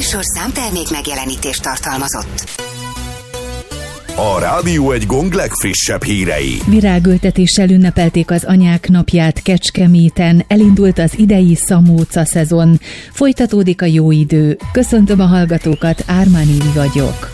műsor számtermék megjelenítést tartalmazott. A Rádió Egy Gong legfrissebb hírei. Virágültetéssel ünnepelték az Anyák Napját Kecskeméten, elindult az idei szamóca szezon. Folytatódik a jó idő. Köszöntöm a hallgatókat, Ármán Évi vagyok.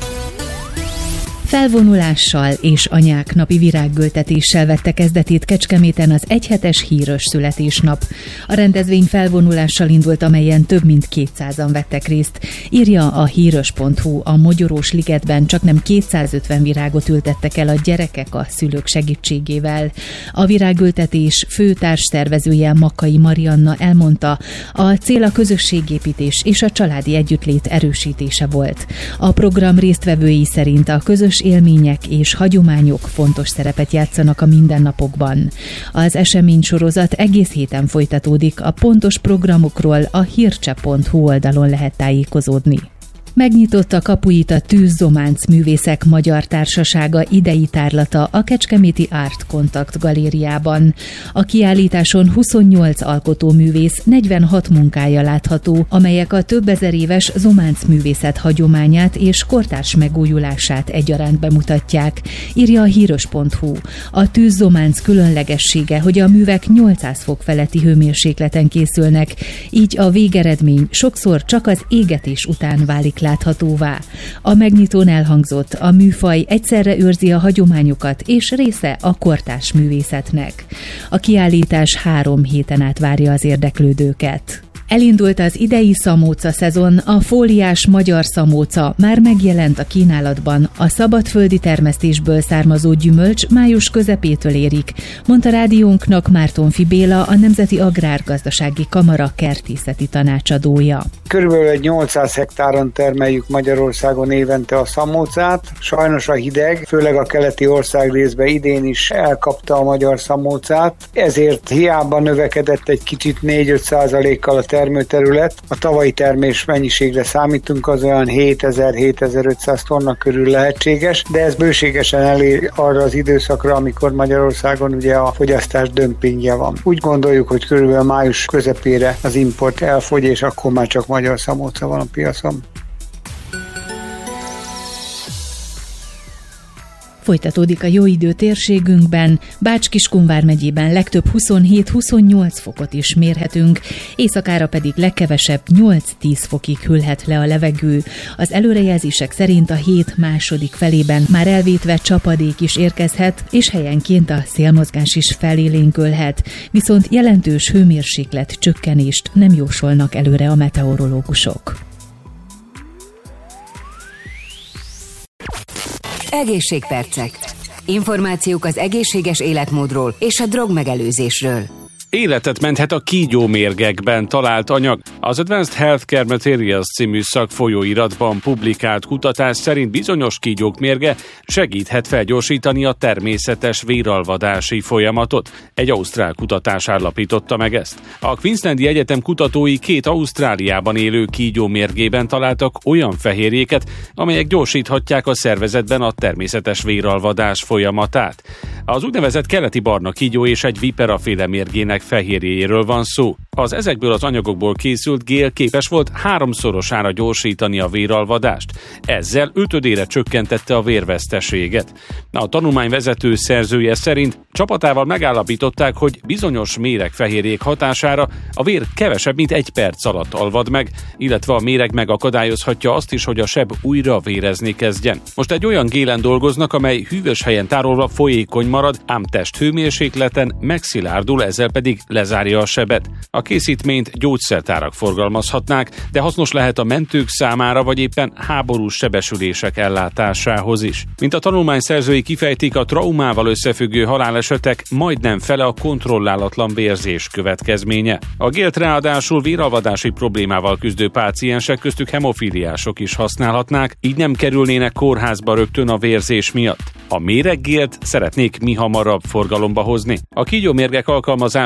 Felvonulással és Anyák Napi virágültetéssel vette kezdetét Kecskeméten az egyhetes hírös születésnap. A rendezvény felvonulással indult, amelyen több mint 200-an vettek részt. Írja a hírös.hu, a Mogyorós ligetben csaknem 250 virágot ültettek el a gyerekek a szülők segítségével. A virágültetés fő társszervezője Makkai Marianna elmondta, a cél a közösségépítés és a családi együttlét erősítése volt. A program résztvevői szerint a közös élmények és hagyományok fontos szerepet játszanak a mindennapokban. Az eseménysorozat egész héten folytatódik, a pontos programokról a hírcse.hu oldalon lehet tájékozódni. Megnyitotta kapuit a Tűz-Zománc Művészek Magyar Társasága idei tárlata a Kecskeméti Art Contact galériában. A kiállításon 28 alkotóművész 46 munkája látható, amelyek a több ezer éves zománc művészet hagyományát és kortárs megújulását egyaránt bemutatják, írja a hírös.hu. A Tűz-Zománc különlegessége, hogy a művek 800 fok feletti hőmérsékleten készülnek, így a végeredmény sokszor csak az égetés után válik láthatóvá. A megnyitón elhangzott, a műfaj egyszerre őrzi a hagyományokat és része a kortárs művészetnek. A kiállítás 3 héten át várja az érdeklődőket. Elindult az idei szamóca szezon, a fóliás magyar szamóca már megjelent a kínálatban, a szabadföldi termesztésből származó gyümölcs május közepétől érik, mondta rádiónknak Mártonfi Béla, a Nemzeti Agrárgazdasági Kamara kertészeti tanácsadója. Körülbelül egy 800 hektáron termeljük Magyarországon évente a szamócát. Sajnos a hideg, főleg a keleti országrészben idén is elkapta a magyar szamócát, ezért hiába növekedett egy kicsit 4-5%-kal a termőterület. A tavalyi termés mennyiségre számítunk, az olyan 7000-7500 tonna körül lehetséges, de ez bőségesen elér arra az időszakra, amikor Magyarországon ugye a fogyasztás dömpingje van. Úgy gondoljuk, hogy körülbelül május közepére az import elfogy, és akkor már csak magyar szamóca van a piacon. Folytatódik a jó idő térségünkben, Bács-Kiskun vármegyében legtöbb 27-28 fokot is mérhetünk, éjszakára pedig legkevesebb 8-10 fokig hűlhet le a levegő. Az előrejelzések szerint a hét második felében már elvétve csapadék is érkezhet, és helyenként a szélmozgás is felélénkülhet, viszont jelentős hőmérséklet csökkenést nem jósolnak előre a meteorológusok. Egészségpercek. Információk az egészséges életmódról és a drogmegelőzésről. Életet menthet a kígyómérgekben talált anyag. Az Advanced Healthcare Materials című szakfolyóiratban publikált kutatás szerint bizonyos kígyók mérge segíthet felgyorsítani a természetes véralvadási folyamatot. Egy ausztrál kutatás állapította meg ezt. A Queenslandi Egyetem kutatói 2 Ausztráliában élő kígyó mérgében találtak olyan fehérjéket, amelyek gyorsíthatják a szervezetben a természetes véralvadás folyamatát. Az úgynevezett keleti barna kígyó és egy viperaféle mérgének fehérjéjéről van szó. Az ezekből az anyagokból készült gél képes volt 3-szorosára gyorsítani a véralvadást. Ezzel 5-ödére csökkentette a vérveszteséget. A tanulmány vezető szerzője szerint csapatával megállapították, hogy bizonyos méregfehérjék hatására a vér kevesebb, mint 1 perc alatt alvad meg, illetve a méreg megakadályozhatja azt is, hogy a seb újra vérezni kezdjen. Most egy olyan gélen dolgoznak, amely hűvös helyen tárolva folyékony marad, ám testhőmérsékleten megszilárdul, ezzel pedig lezárja a sebet. A készítményt gyógyszertárak forgalmazhatnák, de hasznos lehet a mentők számára, vagy éppen háborús sebesülések ellátásához is. Mint a tanulmány szerzői kifejtik, a traumával összefüggő halálesetek majdnem fele a kontrollálatlan vérzés következménye. A gélt ráadásul véralvadási problémával küzdő páciensek, köztük hemofíliások is használhatnák, így nem kerülnének kórházba rögtön a vérzés miatt. A méreggélt szeretnék mihamarabb forgalomba hozni. A kígyómérgek alkalmazása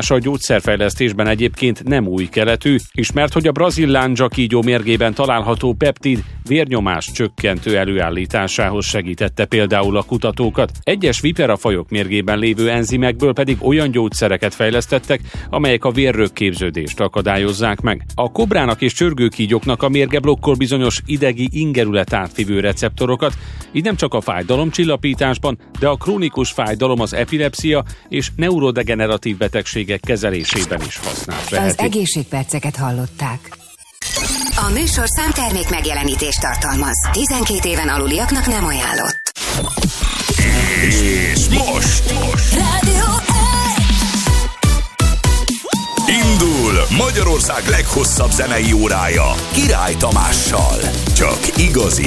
hatása a gyógyszerfejlesztésben egyébként nem új keletű, ismert, hogy a brazil lándzsa kígyó mérgében található peptid vérnyomás csökkentő előállításához segítette például a kutatókat. Egyes viperafajok mérgében lévő enzimekből pedig olyan gyógyszereket fejlesztettek, amelyek a vérrögképződést akadályozzák meg. A kobrának és csörgőkígyóknak a mérge blokkol bizonyos idegi ingerület átvivő receptorokat, így nem csak a fájdalomcsillapításban, de a krónikus fájdalom, az epilepszia és neurodegeneratív betegségek kezelésében is használt Az egészségperceket hallották. A műsorszám termék megjelenítést tartalmaz. 12 éven aluliaknak nem ajánlott. És most Rádió indul Magyarország leghosszabb zenei órája Király Tamással. Csak igazi